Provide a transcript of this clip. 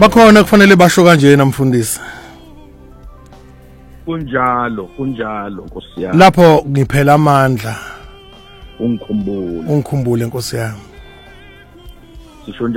bakhona kufanele basho kanje namfundisi kunjalo Nkosi yami lapho ngiphela amandla ungikhumbule ungikhumbule Nkosi yami sisho